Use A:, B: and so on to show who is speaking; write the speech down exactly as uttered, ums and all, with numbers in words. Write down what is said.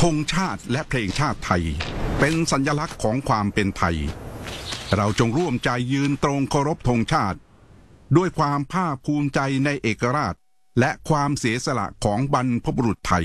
A: งชาติและเพลงชาติไทยเป็นสัญลักษณ์ของความเป็นไทยเราจงร่วมใจยืนตรงเคารพธงชาติด้วยความภาคภูมิใจในเอกราชและความเสียสละของบรรพบุรุษไทย